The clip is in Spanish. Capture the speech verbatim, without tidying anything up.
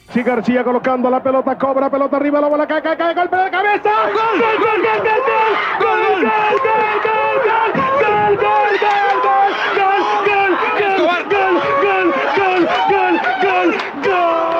Sí, García colocando la pelota, cobra, pelota arriba, la bola cae, cae, cae, golpe de cabeza. ¡Gol, gol, gol, gol, gol, gol, gol, gol!